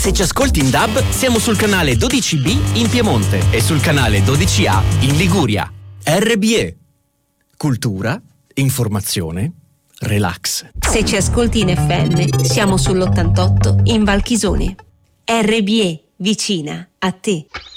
Se ci ascolti in DAB, siamo sul canale 12B in Piemonte e sul canale 12A in Liguria. RBE. Cultura, informazione, relax. Se ci ascolti in FM, siamo sull'88 in Valchisone. RBE, vicina a te.